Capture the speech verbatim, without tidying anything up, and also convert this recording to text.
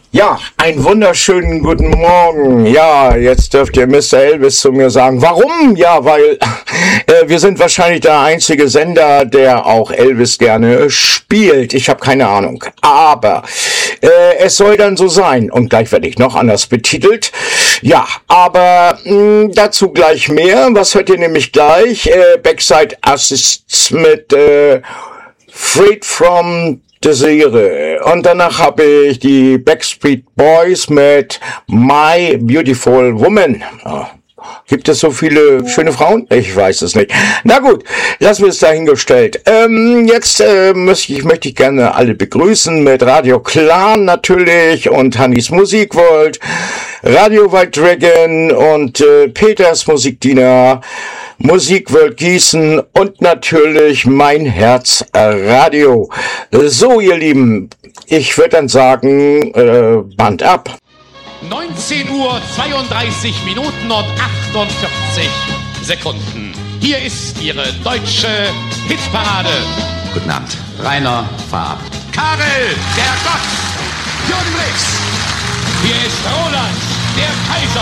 Ja, einen wunderschönen guten Morgen. Ja, jetzt dürft ihr Mister Elvis zu mir sagen. Warum? Ja, weil äh, wir sind wahrscheinlich der einzige Sender, der auch Elvis gerne spielt. Ich habe keine Ahnung. Aber äh, es soll dann so sein. Und gleich werde ich noch anders betitelt. Ja, aber mh, dazu gleich mehr. Was hört ihr nämlich gleich? Äh, Backside Assists mit äh, Freed from Desire. Und danach habe ich die Backstreet Boys mit My Beautiful Woman. Oh. Gibt es so viele schöne Frauen? Ich weiß es nicht. Na gut, lassen wir es dahingestellt. Ähm, jetzt äh, möchte ich, möchte ich gerne alle begrüßen mit Radio Clan natürlich und Hannis Musikworld, Radio White Dragon und äh, Peters Musikdiener, Musikworld Gießen und natürlich mein Herz Radio. So, ihr Lieben, ich würde dann sagen, äh, Band ab. neunzehn Uhr zweiunddreißig Minuten und achtundvierzig Sekunden. Hier ist Ihre deutsche Hitparade. Guten Abend. Rainer, fahr ab. Karel, der Gott. Jürgen Brix. Hier ist Roland, der Kaiser.